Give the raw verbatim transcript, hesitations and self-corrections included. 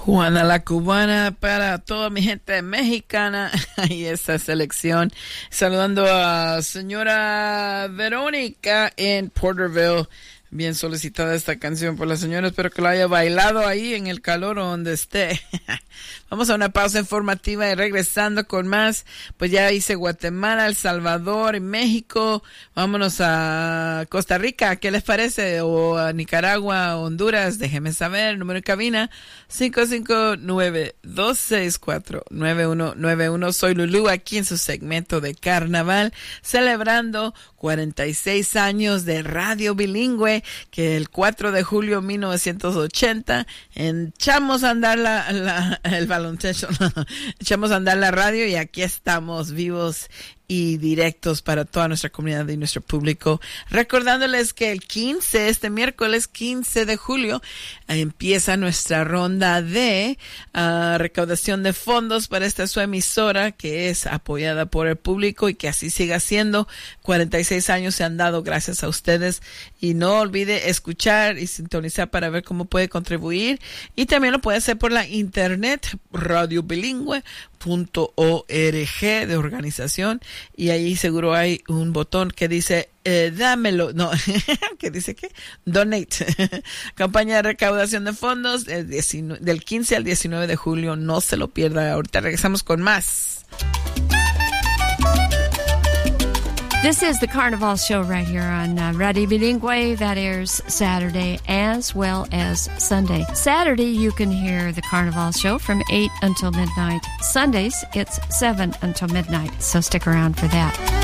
Juana la Cubana para toda mi gente mexicana y esa selección. Saludando a señora Verónica en Porterville. Bien solicitada esta canción por la señora. Espero que lo haya bailado ahí en el calor o donde esté. Vamos a una pausa informativa y regresando con más. Pues ya hice Guatemala, El Salvador y México. Vámonos a Costa Rica. ¿Qué les parece? O a Nicaragua, Honduras. Déjenme saber. Número de cabina cinco cinco nueve, dos seis cuatro, nueve uno nueve uno. Soy Lulú aquí en su segmento de carnaval. Celebrando cuarenta y seis años de radio bilingüe. Que el cuatro de julio de mil novecientos ochenta echamos a andar la, la, el baloncesto, echamos a andar la radio y aquí estamos vivos y directos para toda nuestra comunidad y nuestro público. Recordándoles que el quince, este miércoles quince de julio, empieza nuestra ronda de uh, recaudación de fondos para esta su emisora, que es apoyada por el público y que así siga siendo. cuarenta y seis años se han dado gracias a ustedes y no olvide escuchar y sintonizar para ver cómo puede contribuir y también lo puede hacer por la internet, radio bilingüe punto org de organización, y ahí seguro hay un botón que dice eh, dámelo, no, que dice que donate. Campaña de recaudación de fondos del, diecinueve, del quince al diecinueve de julio, no se lo pierda. Ahorita regresamos con más. This is the Carnival Show right here on uh, Radio Bilingüe that airs Saturday as well as Sunday. Saturday, you can hear the Carnival Show from eight until midnight. Sundays, it's seven until midnight, so stick around for that.